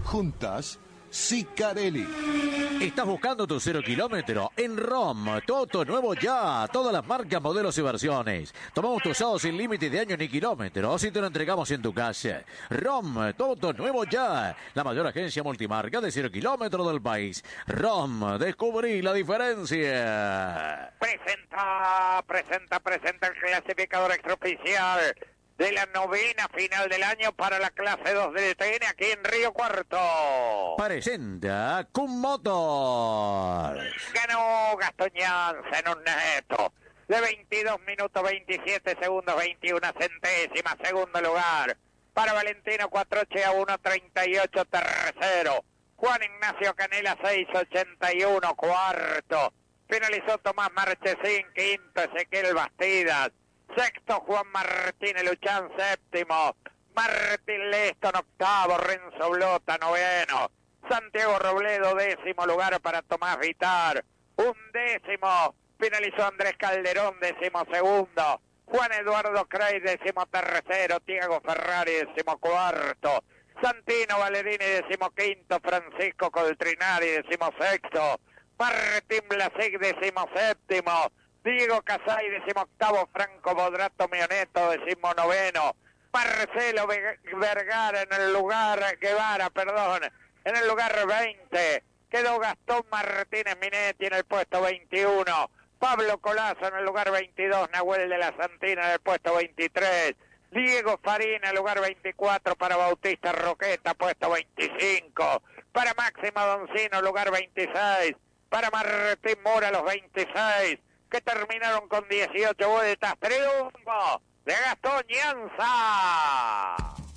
Juntas, Sicarelli. ¿Estás buscando tu 0 kilómetro? En ROM, tu auto nuevo ya. Todas las marcas, modelos y versiones. Tomamos tu usado sin límite de año ni kilómetros y te lo entregamos en tu casa. ROM, tu auto nuevo ya. La mayor agencia multimarca de 0 kilómetros del país. ROM, descubrí la diferencia. Presenta el clasificador extraoficial de la novena final del año para la clase 2 del TN aquí en Río Cuarto. Presenta Kun Motors. Ganó Gastón Llanza en un neto de 22 minutos 27 segundos 21 centésimas. Segundo lugar para Valentino Cuatrochi a 1.38 tercero. Juan Ignacio Canela 6.81 cuarto. Finalizó Tomás Marchesín quinto. Ezequiel Bastidas sexto, Juan Martín Luchán séptimo, Martín Leston octavo, Renzo Blota noveno, Santiago Robledo décimo lugar para Tomás Vitar, undécimo finalizó Andrés Calderón décimo segundo, Juan Eduardo Crey décimo tercero, Tiago Ferrari décimo cuarto, Santino Valerini décimo quinto, Francisco Coltrinari décimo sexto, Martín Blasic décimo séptimo, Diego Casay, 18º, Franco Bodrato Mioneto, 19º, Marcelo Vergara en el lugar, en el lugar 20, quedó Gastón Martínez Minetti en el puesto 21, Pablo Colazo en el lugar 22, Nahuel de la Santina en el puesto 23, Diego Farina en el lugar 24, para Bautista Roqueta, puesto 25, para Máximo Doncino, lugar 26, para Martín Mora, los 26, que terminaron con 18 vueltas. Triunfo de Gastón Llanza.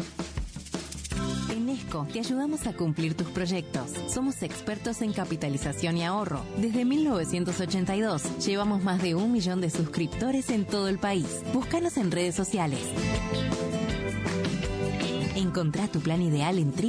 En Esco te ayudamos a cumplir tus proyectos. Somos expertos en capitalización y ahorro. Desde 1982 llevamos más de 1 millón de suscriptores en todo el país. Búscanos en redes sociales. Encontrá tu plan ideal en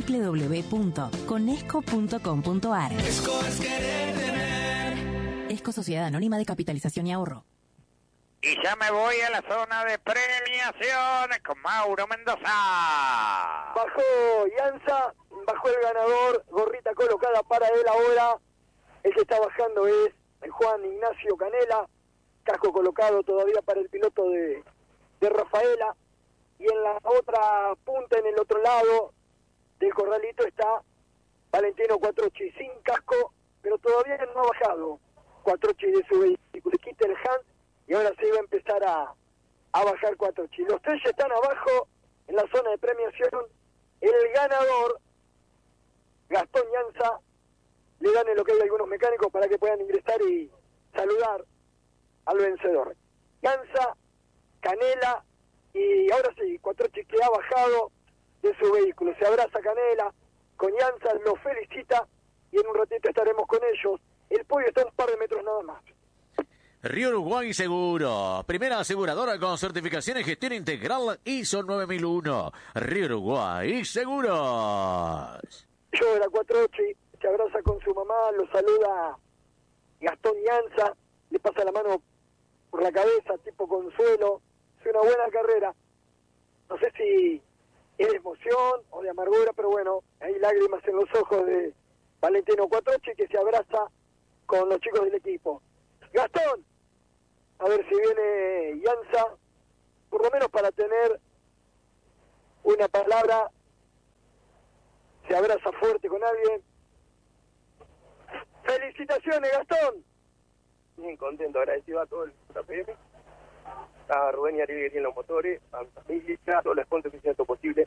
www.conesco.com.ar. Esco es querer tener. Esco Sociedad Anónima de Capitalización y Ahorro. Y ya me voy a la zona de premiaciones con Mauro Mendoza. Bajó Llanza, bajó el ganador, gorrita colocada para él ahora. El que está bajando es el Juan Ignacio Canela, casco colocado todavía para el piloto de Rafaela. Y en la otra punta, en el otro lado del corralito, está Valentino Cuatrochi, sin casco, pero todavía no ha bajado Cuatrochi de su vehículo. Quita el hand y ahora se va a empezar a bajar Cuatrochi. Los tres ya están abajo en la zona de premiación. El ganador, Gastón Llanza, le dan lo que hay algunos mecánicos para que puedan ingresar y saludar al vencedor. Llanza, Canela y ahora sí, Cuatrochi, que ha bajado de su vehículo. Se abraza Canela con Llanza, lo felicita y en un ratito estaremos con ellos. El podio está a un par de metros nada más. Río Uruguay Seguro, primera aseguradora con certificación en gestión integral ISO 9001. Río Uruguay Seguros. Yo de la Cuatrochi, se abraza con su mamá, lo saluda Gastón Llanza, le pasa la mano por la cabeza, tipo consuelo. Es una buena carrera. No sé si es de emoción o de amargura, pero bueno, hay lágrimas en los ojos de Valentino Cuatrochi, que se abraza con los chicos del equipo. Gastón, a ver si viene Llanza, por lo menos para tener una palabra. Se abraza fuerte con alguien. ¡Felicitaciones, Gastón! Bien contento, agradecido a todo el JPM, a Rubén y Ariel que tienen los motores, a mi familia, a todos los sponsors que hicieron esto posible.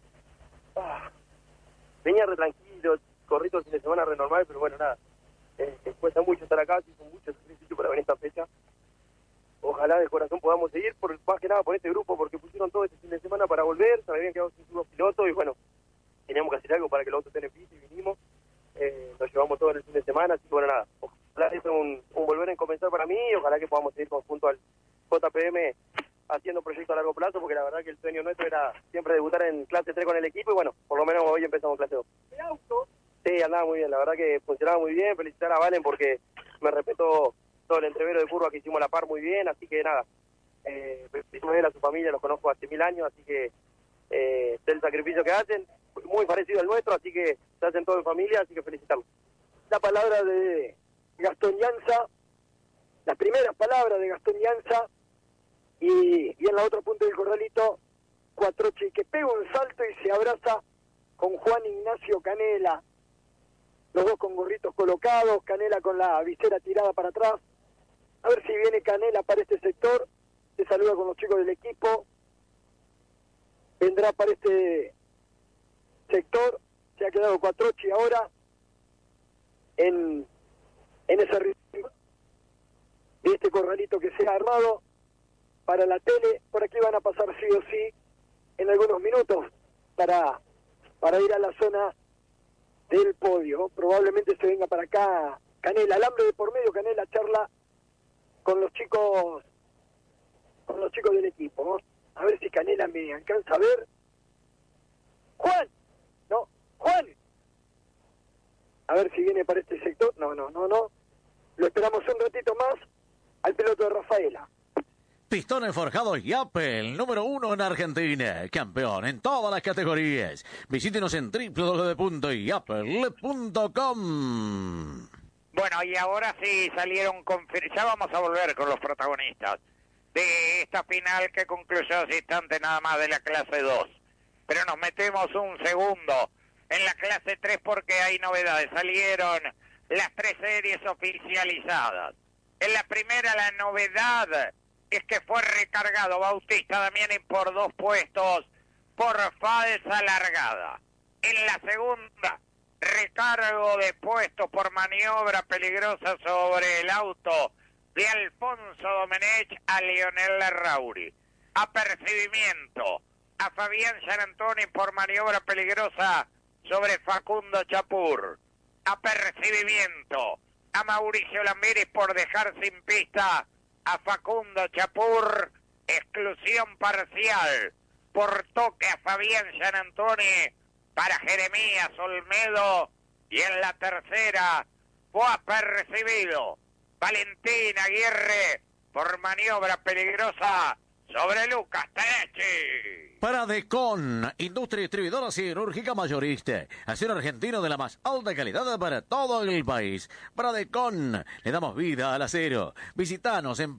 Venía re tranquilo, corrí todo el fin de semana re normal, pero bueno, nada. Cuesta mucho estar acá, hizo mucho sacrificio para venir esta fecha. Ojalá de corazón podamos seguir, más que nada por este grupo, porque pusieron todo este fin de semana para volver, se habían quedado sin sus pilotos y bueno, teníamos que hacer algo para que los autos estén en pista y vinimos. Lo llevamos todo en el fin de semana, así que bueno, nada. Ojalá es un volver a comenzar para mí y ojalá que podamos seguir junto al JPM haciendo proyectos a largo plazo, porque la verdad que el sueño nuestro era siempre debutar en clase 3 con el equipo y bueno, por lo menos hoy empezamos clase 2. ¿El auto? Sí, andaba muy bien, la verdad que funcionaba muy bien. Felicitar a Valen porque me respetó todo el entrevero de curva que hicimos a la par muy bien, así que nada, felicito a él, a su familia, los conozco hace 1000 años, así que el sacrificio que hacen muy parecido al nuestro, así que se hacen todo en familia, así que felicitarlos. La palabra de Gastón Llanza, las primeras palabras de Gastón Llanza, y en la otra punta del corralito, Cuatrochi, que pega un salto y se abraza con Juan Ignacio Canela, los dos con gorritos colocados, Canela con la visera tirada para atrás. A ver si viene Canela para este sector, se saluda con los chicos del equipo, vendrá para este sector, se ha quedado Cuatrochi ahora en ese ritmo de este corralito que se ha armado para la tele. Por aquí van a pasar sí o sí en algunos minutos para ir a la zona del podio. Probablemente se venga para acá Canela, alambre de por medio, Canela charla con los chicos del equipo, ¿no? A ver si Canela me alcanza a ver. Juan, a ver si viene para este sector. No, lo esperamos un ratito más al piloto de Rafaela. Pistones forjados Yapel, número 1 en Argentina, campeón en todas las categorías. Visítenos en www.yapel.com. Bueno, y ahora sí salieron ya vamos a volver con los protagonistas de esta final que concluyó hace instante nada más de la clase 2. Pero nos metemos un segundo en la clase 3 porque hay novedades. Salieron las 3 series oficializadas. En la primera la novedad es que fue recargado Bautista Damiani por 2 puestos por falsa largada. En la segunda, recargo de puestos por maniobra peligrosa sobre el auto de Alfonso Domenech a Lionel Larrauri. Apercibimiento a Fabián Gianantoni por maniobra peligrosa sobre Facundo Chapur. Apercibimiento a Mauricio Lambiris por dejar sin pista a Facundo Chapur. Exclusión parcial por toque a Fabián Gianantoni para Jeremías Olmedo. Y en la tercera fue apercibido Valentín Aguirre por maniobra peligrosa sobre Lucas Tenechi. Pradecon, industria distribuidora cirúrgica mayorista. Acero argentino de la más alta calidad para todo el país. Pradecon, le damos vida al acero. Visítanos en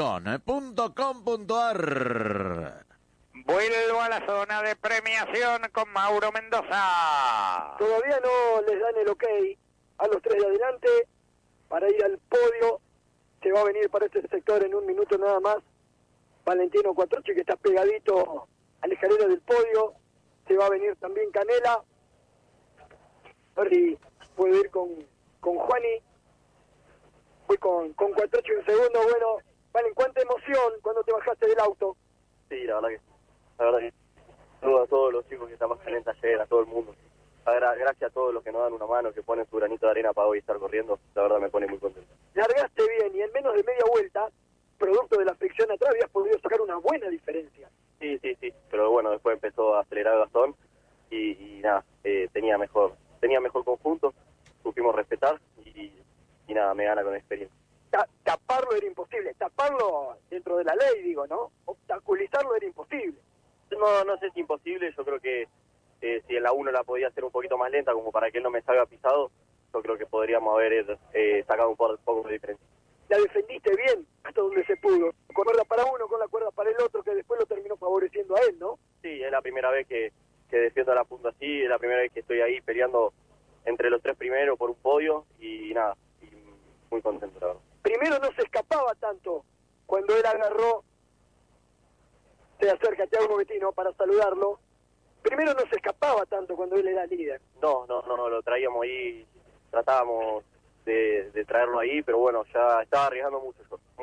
pradecon.com.ar. Vuelvo a la zona de premiación con Mauro Mendoza. Todavía no les dan el ok a los 3 de adelante para ir al podio. Se va a venir para este sector en un minuto nada más Valentino Cuatrochi, que está pegadito al escalera del podio. Se va a venir también Canela. A ver si puedo ir con Juani. Voy con Cuatrochi un segundo. Bueno, Valen, cuánta emoción cuando te bajaste del auto. Sí, la verdad que saludo a todos los chicos que están en el taller, a todo el mundo. Gracias a todos los que nos dan una mano, que ponen su granito de arena para hoy estar corriendo. La verdad me pone muy contento. Largaste bien y en menos de media vuelta, producto de la fricción atrás, habías podido sacar una buena diferencia. Sí. Pero bueno, después empezó a acelerar Gastón y nada, tenía mejor conjunto, supimos respetar y nada, me gana con experiencia. Taparlo era imposible, taparlo dentro de la ley, digo, ¿no? Obstaculizarlo era imposible. No sé si imposible, yo creo que si en la 1 la podía hacer un poquito más lenta como para que él no me salga pisado, yo creo que podríamos haber sacado un poco de diferencia. La defendiste bien hasta donde se pudo, con cuerda para uno, con la cuerda para el otro, que después lo terminó favoreciendo a él, ¿no? Sí, es la primera vez que defiendo la punta así, es la primera vez que estoy ahí peleando entre los 3 primeros por un podio y nada, y muy contento, la verdad. Primero no se escapaba tanto cuando él agarró, se acerca Thiago Bettino para saludarlo. Primero no se escapaba tanto cuando él era líder. No, lo traíamos ahí, tratábamos de traerlo ahí, pero bueno, ya estaba arriesgando mucho.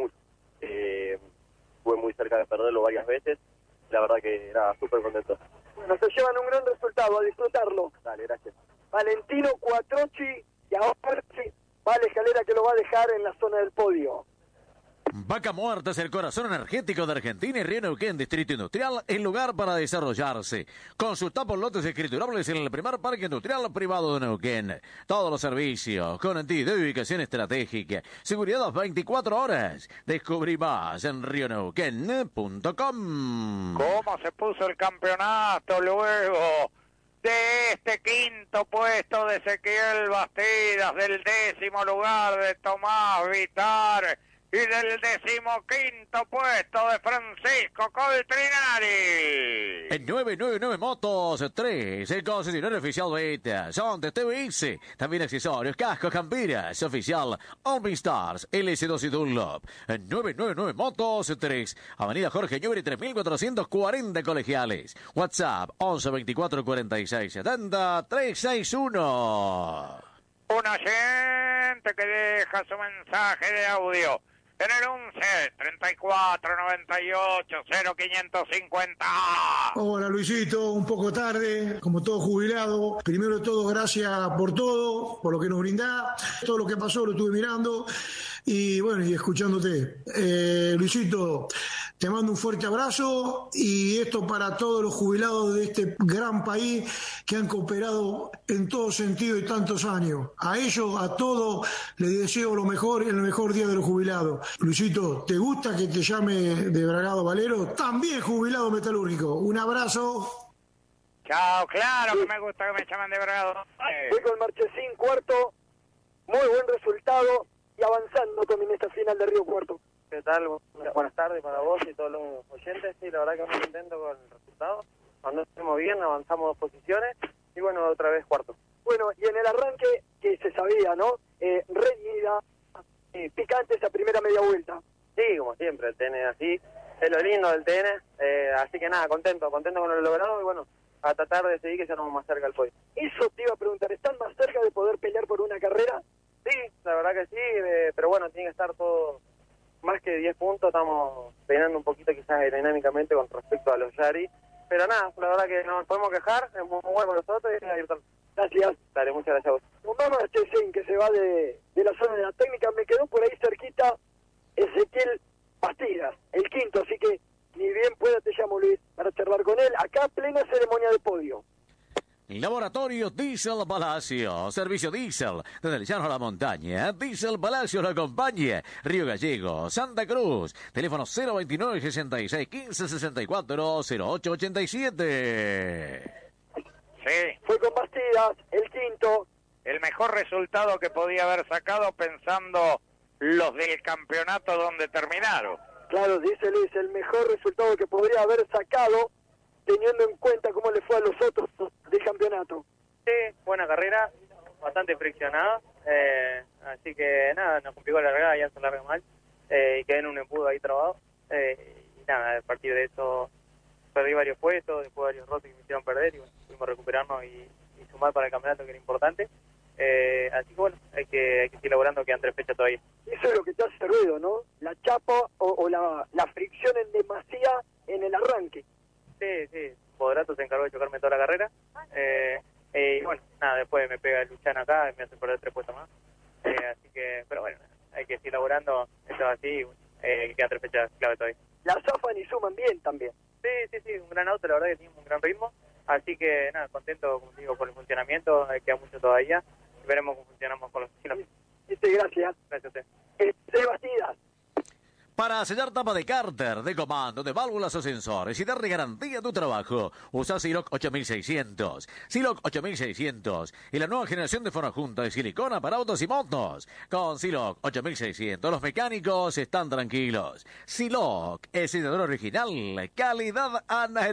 Estuve muy cerca de perderlo varias veces, la verdad que era súper contento. Bueno, se llevan un gran resultado, a disfrutarlo. Dale, gracias. Valentino Cuatrochi, y ahora sí, vale escalera que lo va a dejar en la zona del podio. Vaca Muerta es el corazón energético de Argentina y Río Neuquén, Distrito Industrial, el lugar para desarrollarse. Consulta por lotes escriturables en el primer parque industrial privado de Neuquén. Todos los servicios, conectividad y ubicación estratégica. Seguridad 24 horas. Descubrí más en rioneuquén.com. ¿Cómo se puso el campeonato luego de este quinto puesto de Ezequiel Bastidas, del 10º lugar de Tomás Vitar y del 15º puesto de Francisco Coltrinari. En 999 Motos 3, el concesionario oficial Beta, son de TVX, también accesorios, cascos, camperas, oficial Alvin Stars, LS2 y Dunlop. En 999 Motos 3, Avenida Jorge Newbery 3440 Colegiales. WhatsApp 11 24 46 70 361. Un oyente que deja su mensaje de audio en el 11 34 98 0550. Hola Luisito, un poco tarde, como todo jubilado. Primero de todo, gracias por todo, por lo que nos brindás. Todo lo que pasó lo estuve mirando y bueno, y escuchándote. Luisito, te mando un fuerte abrazo y esto para todos los jubilados de este gran país que han cooperado en todo sentido y tantos años. A ellos, a todos, les deseo lo mejor en el mejor día de los jubilados. Luisito, ¿te gusta que te llame de Bragado Valero? También jubilado metalúrgico. Un abrazo. Chao, claro que me gusta que me llamen de Bragado. Voy con Marchesín cuarto, muy buen resultado y avanzando también esta final de Río Cuarto. ¿Qué tal? Buenas tardes para vos y todos los oyentes. Sí, la verdad que muy contento con el resultado. Cuando estuvimos bien, avanzamos 2 posiciones y bueno, otra vez cuarto. Bueno, y en el arranque, que se sabía, ¿no? Reñida, picante esa primera media vuelta. Sí, como siempre, el TN así, es lo lindo del TN, así que nada, contento con lo logrado y bueno, a tratar de seguir que ya estamos más cerca del podio. Eso te iba a preguntar, ¿están más cerca de poder pelear por una carrera? Sí, la verdad que sí, pero bueno, tiene que estar todo más que 10 puntos, estamos peinando un poquito quizás aerodinámicamente con respecto a los Yari, pero nada, la verdad que no nos podemos quejar, es muy bueno para nosotros y Gracias. Dale, muchas gracias a vos. Vamos a Chesín, que se va de la zona de la técnica, me quedó por ahí cerquita Ezequiel Bastidas, el quinto, así que ni bien pueda te llamo Luis para charlar con él, acá plena ceremonia de podio. Laboratorio Diesel Palacio, servicio diésel desde el llano a la montaña. Diesel Palacio lo acompaña. Río Gallego, Santa Cruz. Teléfono 029 66 15 64 08 87. Sí, Fue con Bastidas, el quinto. el mejor resultado que podía haber sacado pensando los del campeonato donde terminaron. Claro, dice Luis, el mejor resultado que podría haber sacado teniendo en cuenta cómo le fue a los otros del campeonato. Sí, buena carrera, bastante friccionada, así que nada, nos complicó la largada, ya se larga mal, y quedé en un embudo ahí trabado, y nada, a partir de eso perdí varios puestos, después varios rotos que me hicieron perder, y bueno, pudimos recuperarnos y sumar para el campeonato que era importante, así que bueno, hay que seguir laburando, quedan 3 fechas todavía. Eso es lo que te hace ruido, ¿no? La chapa o la fricción en demasía en el arranque. Sí, Podrato se encargó de chocarme toda la carrera, y bueno, nada, después me pega el Luchán acá y me hace perder 3 puestos más, así que, pero bueno, hay que seguir laburando, esto es así, quedan 3 fechas clave todavía. La zafan y suman bien también. Sí, un gran auto, la verdad que tiene un gran ritmo, así que nada, contento, como digo, por el funcionamiento, queda mucho todavía, y veremos cómo funcionamos con los chinos. Gracias. Gracias a usted. Bastidas. Para sellar tapa de cárter, de comando, de válvulas o sensores y darle garantía a tu trabajo, usa Siloc 8600. Siloc 8600 y la nueva generación de fonojunta de silicona para autos y motos. Con Siloc 8600 los mecánicos están tranquilos. Siloc es sellador original, calidad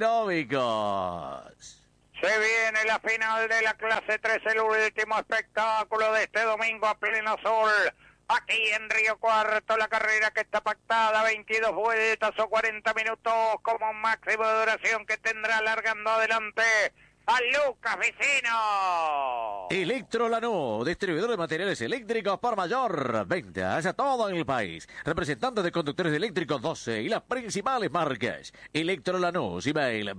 anaeróbicos. Se viene la final de la clase 3, el último espectáculo de este domingo a pleno sol. Aquí en Río Cuarto, la carrera que está pactada, 22 vueltas o 40 minutos como máximo de duración que tendrá largando adelante a Lucas Vicino. Electro Lanús, distribuidor de materiales eléctricos por mayor. Ventas a todo el país. Representantes de conductores eléctricos 12 y las principales marcas. Electro Lanús, email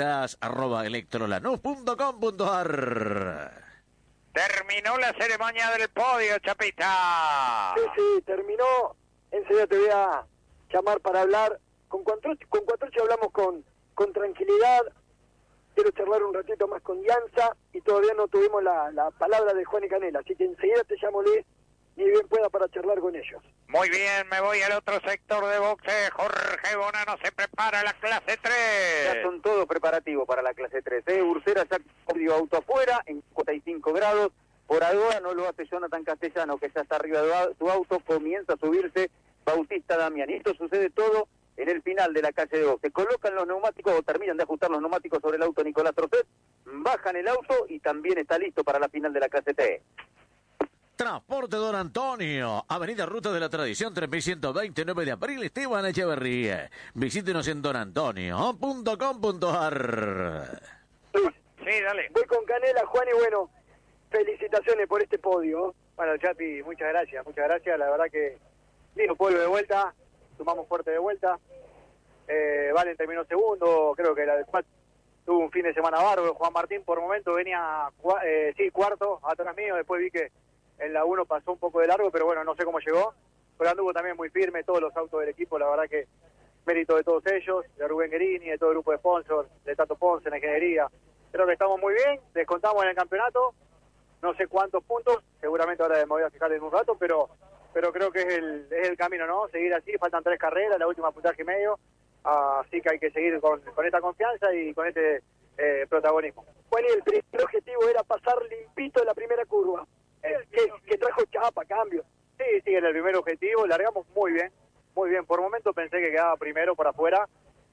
ventas@electrolanús.com.ar. Terminó la ceremonia del podio, Chapita. Sí, terminó. Enseguida te voy a llamar para hablar. Con Cuatrucci hablamos con tranquilidad. Quiero charlar un ratito más con Llanza y todavía no tuvimos la palabra de Juan y Canela. Así que enseguida te llamo, Luis, ni bien pueda para charlar con ellos. Muy bien, me voy al otro sector de boxe. Jorge Bonano se prepara la clase 3. Ya son todos preparativos para la clase 3. Ursera ya dio auto afuera en 45 grados. Por ahora no lo hace Jonathan Castellano, que ya está arriba de su auto. Comienza a subirse Bautista Damián. Y esto sucede todo en el final de la calle de boxe. Colocan los neumáticos o terminan de ajustar los neumáticos sobre el auto Nicolás Trocet. Bajan el auto y también está listo para la final de la clase T. Transporte Don Antonio, Avenida Ruta de la Tradición 3120, 9 de abril, Esteban Echeverría. Visítenos en donantonio.com.ar. Sí, dale. Voy con Canela, Juan, y bueno, felicitaciones por este podio. Bueno, Chapi, muchas gracias. La verdad que lindo pueblo de vuelta, sumamos fuerte de vuelta. Valen terminó segundo, creo que tuvo un fin de semana bárbaro. Juan Martín por momento venía cuarto atrás mío, después vi que en la 1 pasó un poco de largo, pero bueno, no sé cómo llegó. Pero anduvo también muy firme, todos los autos del equipo, la verdad que mérito de todos ellos, de Rubén Guerini, de todo el grupo de sponsors, de Tato Ponce en la ingeniería. Creo que estamos muy bien, descontamos en el campeonato, no sé cuántos puntos, seguramente ahora me voy a fijar en un rato, pero creo que es el camino, ¿no? Seguir así, faltan 3 carreras, la última puntaje y medio, así que hay que seguir con esta confianza y con este protagonismo. Bueno, y el primer objetivo era pasar limpito la primera curva. Que trajo chapa, cambio. Sí, era el primer objetivo, largamos muy bien, por momentos pensé que quedaba primero por afuera,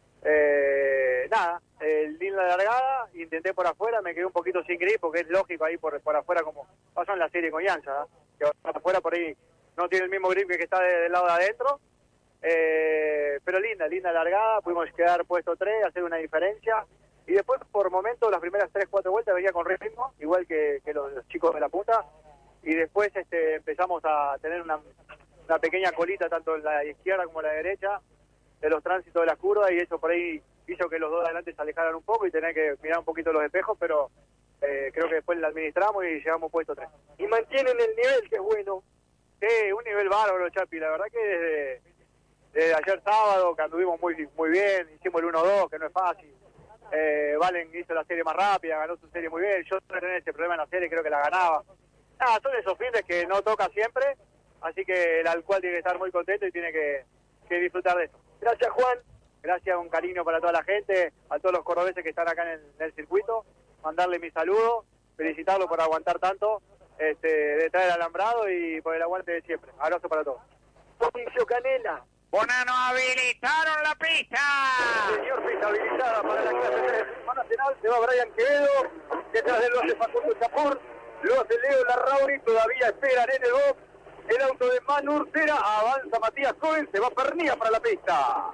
linda largada, intenté por afuera, me quedé un poquito sin grip, porque es lógico ahí por afuera, como pasó en la serie con Yanza, que por afuera por ahí no tiene el mismo grip que está del lado de adentro, pero linda largada, pudimos quedar puesto 3, hacer una diferencia, y después por momentos las primeras 3-4 vueltas venía con ritmo, igual que los chicos de la punta, y después empezamos a tener una pequeña colita tanto en la izquierda como en la derecha de los tránsitos de las curvas, y eso por ahí hizo que los dos de adelante se alejaran un poco y tener que mirar un poquito los espejos, pero creo que después la administramos y llegamos puesto 3. Y mantienen el nivel, que es bueno. Sí, un nivel bárbaro, Chapi, la verdad que desde ayer sábado, que anduvimos muy bien, hicimos el 1-2, que no es fácil. Valen hizo la serie más rápida, ganó su serie muy bien, yo tenía ese problema en la serie, creo que la ganaba. Son esos fines que no toca siempre, así que el alcohol tiene que estar muy contento y tiene que disfrutar de eso. Gracias, Juan. Gracias, un cariño para toda la gente, a todos los cordobeses que están acá en el circuito, mandarle mi saludo, felicitarlo por aguantar tanto, detrás del alambrado y por el aguante de siempre. Abrazo para todos. Mauricio Canela. Bonano, habilitaron la pista. Señor, pista habilitada para la clase 3 nacional, se va Brian Quevedo, detrás de él lo hace Facundo Chapur, lo hace Leo Larrauri, todavía esperan en el box el auto de Manu Ursera, avanza Matías Cohen, se va Pernilla para la pista.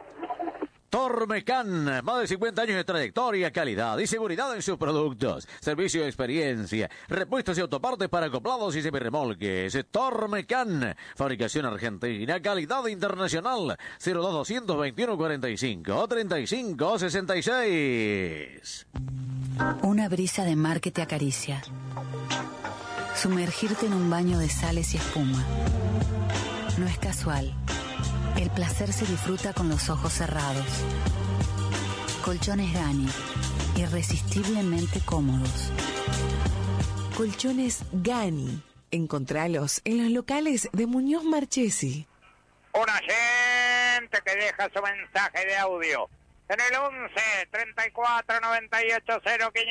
Tormecan, más de 50 años de trayectoria, calidad y seguridad en sus productos. Servicio de experiencia, repuestos y autopartes para acoplados y semirremolques. Tormecan, fabricación argentina, calidad internacional. 02221 45 35 66. Una brisa de mar que te acaricia. Sumergirte en un baño de sales y espuma. No es casual. El placer se disfruta con los ojos cerrados. Colchones Gani, irresistiblemente cómodos. Colchones Gani. Encontralos en los locales de Muñoz Marchesi. Un oyente que deja su mensaje de audio en el 11 34 98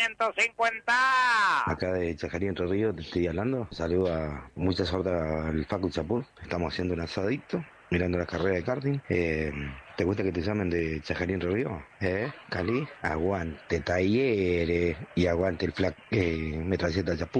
0550. Acá de Chajarí Entre Ríos te estoy hablando. Saludo a mucha suerte al Facu Chapur. Estamos haciendo un asadito, mirando las carreras de karting. ¿Te gusta que te llamen de Chajarí Entre Ríos? Cali, aguante Talleres y aguante el Metralleta Chapur.